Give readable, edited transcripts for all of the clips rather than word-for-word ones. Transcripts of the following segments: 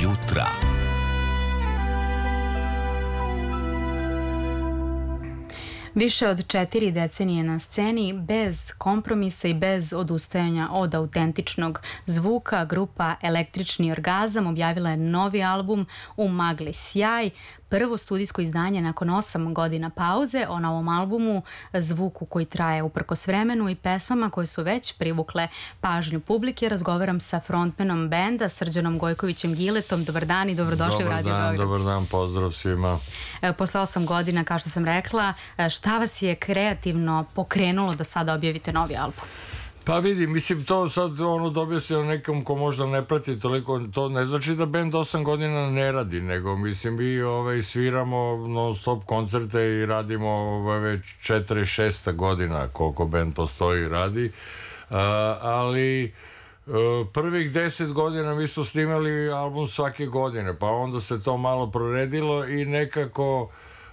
jutra. Više od 4 decenije na sceni, bez kompromisa i bez odustajanja od autentičnog zvuka, grupa Električni orgazam objavila je novi album U magli sjaj, prvo studijsko izdanje nakon 8 godina pauze. O novom albumu, zvuku koji traje uprkos vremenu i pesmama koje su već privukle pažnju publike, razgovaram sa frontmanom benda Srđanom Gojkovićem Giletom. Dobar dan i dobrodošli u Radio Beograd. Dobar dan, pozdrav svima. Posle 8 godina, kao što sam rekla, šta vas je kreativno pokrenulo da sada objavite novi album? Pa vidi, mislim, to sad dobio se o nekom ko možda ne prati toliko, to ne znači da band 8 godina ne radi, nego mislim mi sviramo non stop koncerte i radimo već 4-6 godina koliko band postoji i radi, ali prvih 10 godina mi smo snimali album svake godine, pa onda se to malo proredilo i nekako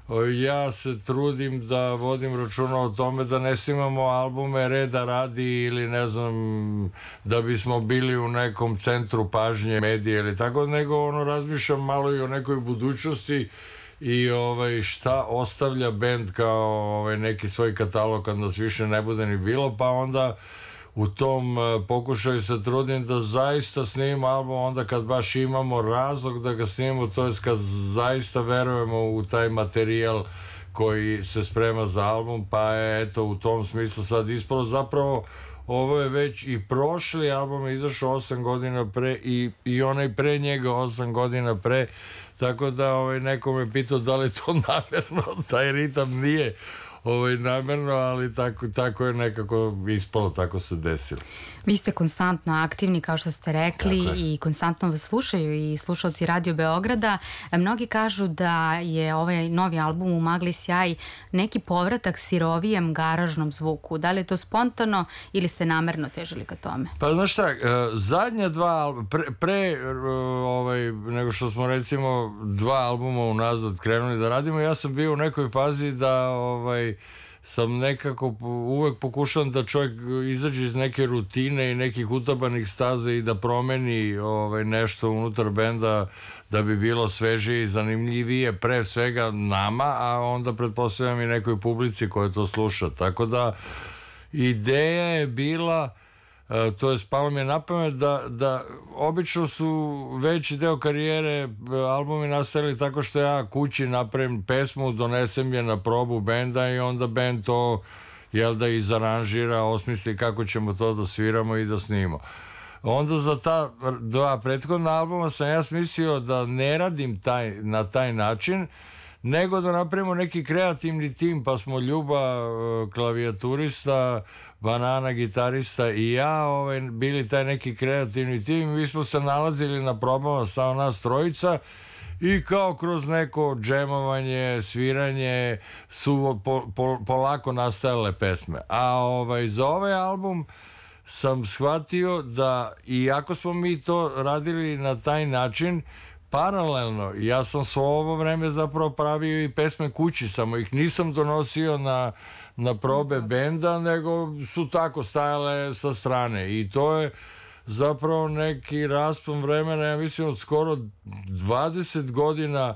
ja se trudim da vodim računa o tome da ne snimamo albume reda radi ili ne znam da bismo bili u nekom centru pažnje medije ili tako, nego razmišljam malo i o nekoj budućnosti i šta ostavlja bend kao neki svoj katalog kad nas više ne bude ni bilo, pa onda u tom pokušaju se trudim da zaista snimimo album onda kad baš imamo razlog da ga snimimo, to jest kad zaista verujemo u taj materijal koji se sprema za album, pa je eto u tom smislu sad ispalo. Zapravo ovo je već i prošli album je izašao 8 godina pre i onaj pre njega 8 godina pre, tako da neko me pitao da li to namerno, taj ritam nije namerno, ali tako je nekako ispalo, tako se desilo. Vi ste konstantno aktivni, kao što ste rekli, i konstantno vas slušaju i slušalci Radio Beograda. Mnogi kažu da je ovaj novi album U magli sjaj neki povratak sirovijem garažnom zvuku. Da li je to spontano ili ste namerno težili ka tome? Pa znaš šta, zadnja dva pre nego što smo recimo 2 albuma unazad krenuli da radimo, ja sam bio u nekoj fazi da sam nekako uvek pokušavam da čovjek izađe iz neke rutine i nekih utabanih staza i da promeni nešto unutar benda da bi bilo svežije i zanimljivije pre svega nama, a onda pretpostavljam i nekoj publici koja to sluša. Tako da ideja je bila, to je spalo mi je na pamet da obično su veći deo karijere albumi nastavili tako što ja kući napravim pesmu, donesem je na probu benda i onda bend to izaranžira, osmisli kako ćemo to da sviramo i da snimamo. Onda za ta 2 prethodna albuma sam ja smislio da ne radim na taj način, nego da napravimo neki kreativni tim, pa smo Ljuba, klavijaturista, Banana, gitarista i ja bili taj neki kreativni tim. Mi smo se nalazili na probama sa nas trojica i kao kroz neko džemovanje, sviranje su polako nastajale pesme. A za ovaj album sam shvatio da iako smo mi to radili na taj način, paralelno, ja sam svo ovo vreme zapravo pravio i pesme kući, samo ih nisam donosio na probe benda, nego su tako stajale sa strane i to je zapravo neki raspon vremena, ja mislim od skoro 20 godina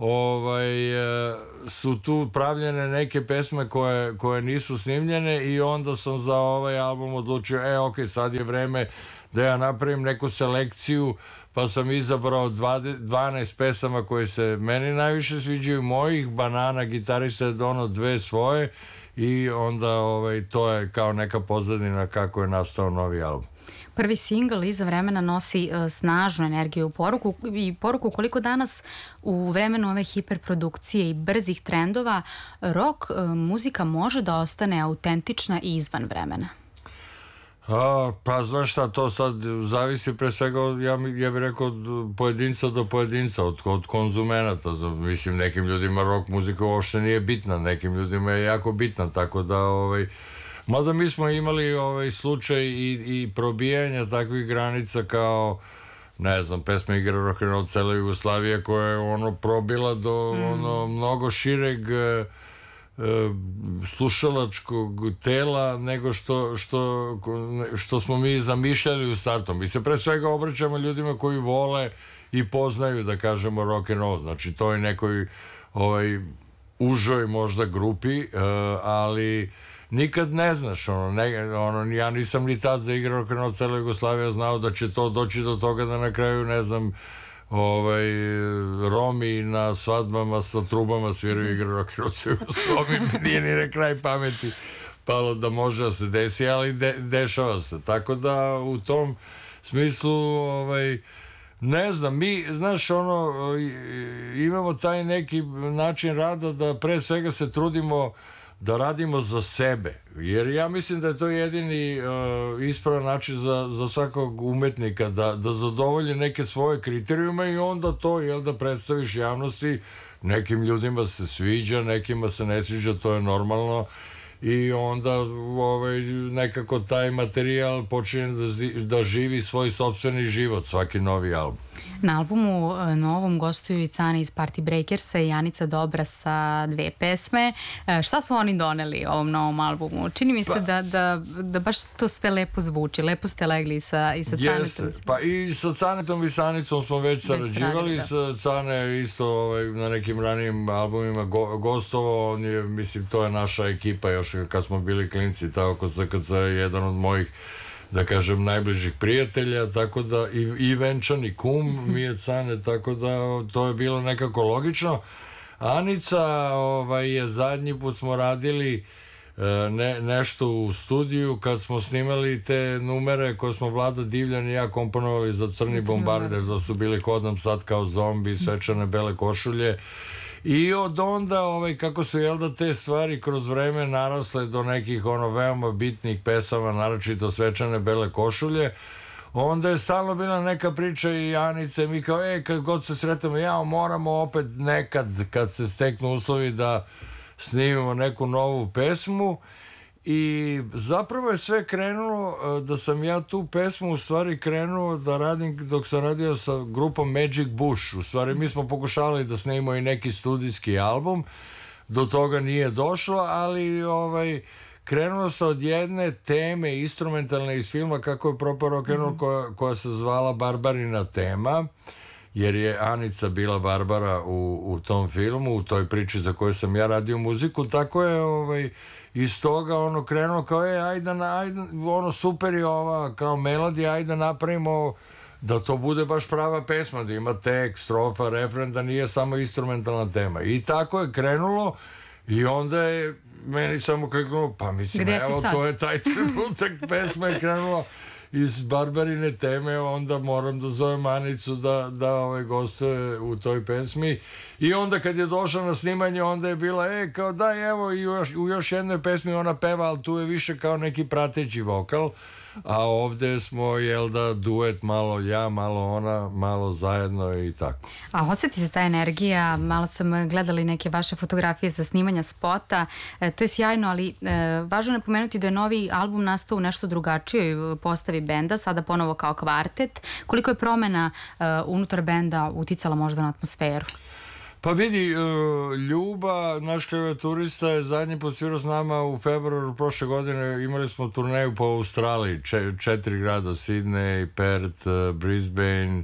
su tu pravljene neke pesme koje nisu snimljene i onda sam za ovaj album odlučio, ok, sad je vreme da ja napravim neku selekciju, pa sam izabrao 12 pesama koje se meni najviše sviđaju, mojih, Banana, gitarista je donao 2 svoje i onda to je kao neka pozadina kako je nastao novi album. Prvi singl Iza vremena nosi snažnu energiju i poruku koliko danas u vremenu ove hiperprodukcije i brzih trendova rock muzika može da ostane autentična i izvan vremena. Pa znaš šta, to sad zavisi pre svega, ja bih rekao, od pojedinca do pojedinca, od konzumenata. Mislim, nekim ljudima rock muzika uopšte nije bitna, nekim ljudima je jako bitna, tako da mada mi smo imali slučaj i probijanja takvih granica kao, ne znam, pesma Igra rock'n'roll cele Jugoslavije koja je probila do mnogo šireg slušalačkog tela nego što smo mi zamišljali u startu. Mi se pre svega obraćamo ljudima koji vole i poznaju, da kažemo, rock and roll. Znači, to je nekoj užoj možda grupi, ali nikad ne znaš, ja nisam ni tad za igra rock and roll cela Jugoslavija znao da će to doći do toga da na kraju, ne znam, Romi na svadbama sa trubama sviraju igra rock and roll cela Jugoslavija, nije ni na kraj pameti palo da može da se desi, ali dešava se, tako da u tom smislu ne znam, mi, znaš, imamo taj neki način rada da pre svega se trudimo da radimo za sebe, jer ja mislim da je to jedini ispravan način za svakog umetnika, da zadovolji neke svoje kriterijume i onda to, da predstaviš javnosti, nekim ljudima se sviđa, nekima se ne sviđa, to je normalno, i onda nekako taj materijal počinje da živi svoj sopstveni život, svaki novi album. Na albumu novom gostuju i Cane iz Party Breakersa i Anica Dobra sa 2 pesme. Šta su oni doneli ovom novom albumu? Čini mi se da baš to sve lepo zvuči. Lepo ste legli i sa Canetom. Pa i sa Canetom i sa Anicom smo već sarađivali. Cane isto na nekim ranijim albumima gostovao. Mislim, to je naša ekipa još kad smo bili klinci, tako kod SKC, jedan od mojih, da kažem, najbližih prijatelja, tako da i venčan i kum mi je Cane, tako da to je bilo nekako logično. Anica je zadnji put smo radili nešto u studiju kad smo snimali te numere koje smo Vlada Divljan i ja komponovali za Crni bombarder, da su bili Hodam sad kao zombi, Svečane bele košulje. I od onda, kako su te stvari kroz vreme narasle do nekih veoma bitnih pesama, naročito Svečane bele košulje, onda je stalno bila neka priča i Anice, mi kao, kad god se sretamo, moramo opet nekad, kad se steknu uslovi, da snimimo neku novu pesmu. I zapravo je sve krenulo da sam ja tu pesmu u stvari krenuo da radim dok sam radio sa grupom Magic Bush. U stvari mi smo pokušali da snimimo i neki studijski album, do toga nije došlo, ali krenulo se od jedne teme instrumentalne iz filma Kako je propao rock and roll, koja se zvala Barbarina tema, jer je Anica bila Barbara u tom filmu, u toj priči za koju sam ja radio muziku. Tako je iz toga krenulo kao ajde, super je ova kao melodija, ajde napravimo da to bude baš prava pesma, da ima tekst, strofa, refren, da nije samo instrumentalna tema. I tako je krenulo i onda je meni samo kliknulo, pa mislim, evo, to je taj trenutak, pesma je krenula iz Barbarine teme, onda moram da zovem Anicu da gostuje u toj pesmi. I onda kad je došla na snimanje, onda je bila, kao daj, evo, i u još jednoj pesmi ona peva, ali tu je više kao neki prateći vokal, a ovde smo, duet, malo ja, malo ona, malo zajedno i tako. A osjeti se ta energija, malo sam gledala i neke vaše fotografije sa snimanja spota, to je sjajno, ali važno je napomenuti da je novi album nastao u nešto drugačijoj postavi benda, sada ponovo kao kvartet. Koliko je promena unutar benda uticala možda na atmosferu? Pa vidi, Ljuba, naš klavijaturista, je zadnji put svirao s nama u februaru prošle godine. Imali smo turneju po Australiji, 4 grada, Sydney, Perth, Brisbane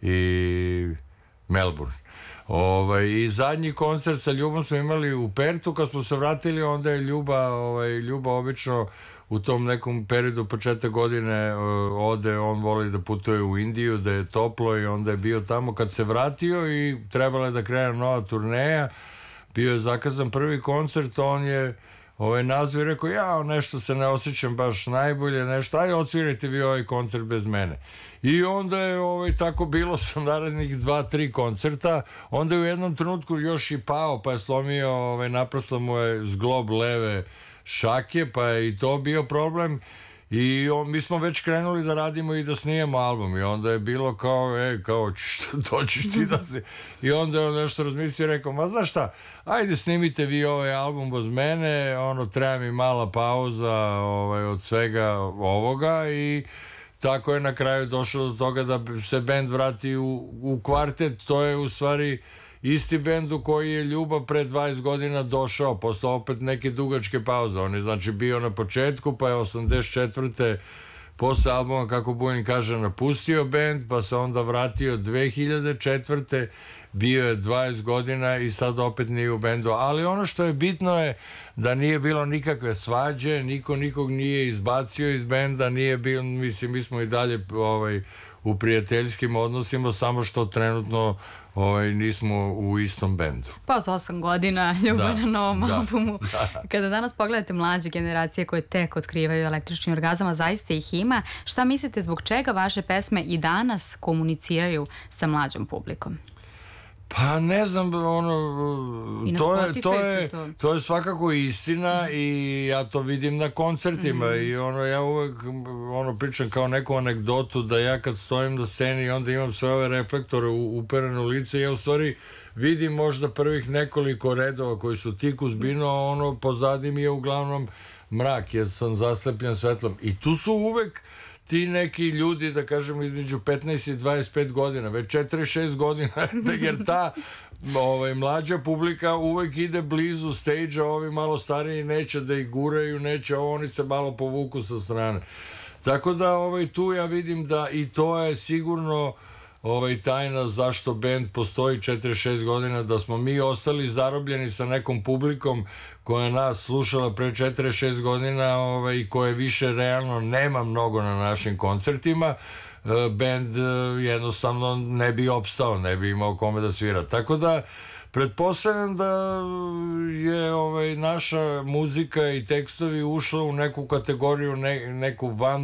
i Melbourne. I zadnji koncert sa Ljubom smo imali u Perthu. Kad smo se vratili, onda je Ljuba obično u tom nekom periodu početak godine ode, on voli da putuje u Indiju, da je toplo, i onda je bio tamo. Kad se vratio i trebala je da krene nova turneja, bio je zakazan prvi koncert, on je nazvao i rekao, nešto se ne osjećam baš najbolje, nešto, ajde odsvirajte vi ovaj koncert bez mene. I onda je tako bilo sa narednih 2-3 koncerta, onda je u jednom trenutku još i pao, pa je slomio, naprasla mu je zglob leve šake, pa je i to bio problem. I mi smo već krenuli da radimo i da snijemo album, i onda je bilo kao, doćiš ti da se... I onda je on nešto razmislio i rekao, ma znaš šta, ajde snimite vi ovaj album bez mene, treba mi mala pauza od svega ovoga, i tako je na kraju došlo do toga da se bend vrati u kvartet. To je u stvari isti bend u koji je Ljuba pre 20 godina došao, posle opet neke dugačke pauze. On je znači bio na početku, pa je 84. posle albuma, kako Buin kaže, napustio bend, pa se onda vratio 2004. Bio je 20 godina i sad opet nije u bendu. Ali ono što je bitno je da nije bilo nikakve svađe, niko nikog nije izbacio iz benda, nije bilo, mislim, mi smo i dalje u prijateljskim odnosima, samo što trenutno nismo u istom bendu. Pa za 8 godina ljubav na novom albumu. Kada danas pogledate mlađe generacije koje tek otkrivaju električni orgazam, a zaista ih ima, šta mislite zbog čega vaše pesme i danas komuniciraju sa mlađom publikom? Pa ne znam, I na Spotify to. To je svakako istina i ja to vidim na koncertima i ja uvek pričam kao neku anegdotu da ja kad stojim na sceni i onda imam sve ove reflektore uperene u lice, ja u stvari vidim možda prvih nekoliko redova koji su tik uzbino, pozadi mi je uglavnom mrak jer sam zaslepljen svetlom i tu su uvek ti neki ljudi, da kažem, između 15 i 25 godina, već 46 godina, jer ta mlađa publika uvek ide blizu stage-a, ovi malo stariji neće da ih guraju, neće, oni se malo povuku sa strane. Tako da tu ja vidim da i to je sigurno tajna zašto bend postoji 46 godina, da smo mi ostali zarobljeni sa nekom publikom koja je nas slušala pre 46 godina i koje više realno nema mnogo na našim koncertima, bend jednostavno ne bi opstao, ne bi imao kome da svira. Tako da pretpostavljam da je naša muzika i tekstovi ušla u neku kategoriju, neku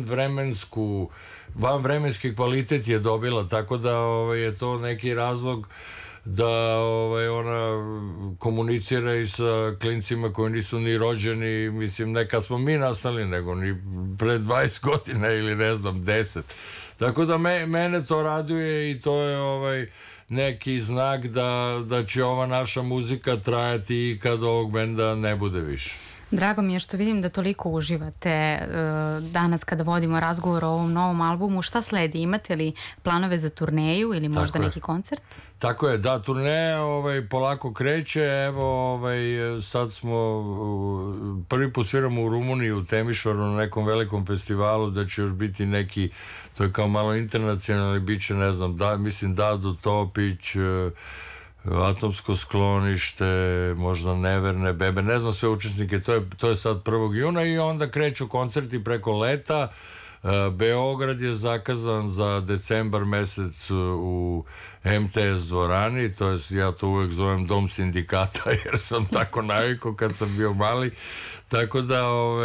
vanvremenski kvalitet je dobila, tako da je to neki razlog da ona komunicira i sa klincima koji nisu ni rođeni, mislim, ne kad smo mi nastali, nego ni pre 20 godina ili ne znam, 10. Tako da mene to raduje i to je neki znak da će ova naša muzika trajati i kad ovog benda ne bude više. Drago mi je što vidim da toliko uživate danas kada vodimo razgovor o ovom novom albumu. Šta sledi? Imate li planove za turneju ili možda neki koncert? Tako je, da, turneja polako kreće. Evo, sad smo prvi put sviramo u Rumuniji, u Temišvaru, na nekom velikom festivalu, da će još biti neki, to je kao malo internacionalni, bit će, ne znam, mislim Dado Topić, Atomsko sklonište, možda Neverne bebe, ne znam sve učesnike, to je sad 1. juna i onda kreću koncerti preko leta. Beograd je zakazan za decembar mesec u MTS dvorani, to je, ja to uvek zovem dom sindikata jer sam tako navikao kad sam bio mali, tako da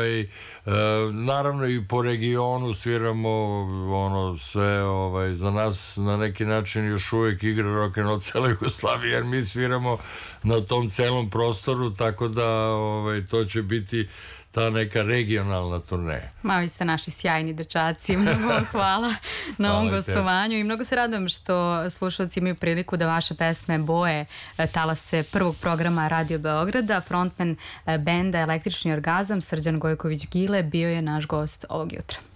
naravno i po regionu sviramo sve, za nas na neki način još uvek igra rock'n'roll cela Jugoslavija jer mi sviramo na tom celom prostoru, tako da to će biti ta neka regionalna turneja. Vi ste naši sjajni dečaci, mnogo vam hvala na ovom gostovanju i mnogo se radujem što slušalci imaju priliku da vaše pesme boje talase prvog programa Radio Beograda. Frontman benda Električni orgazam Srđan Gojković Gile bio je naš gost ovog jutra.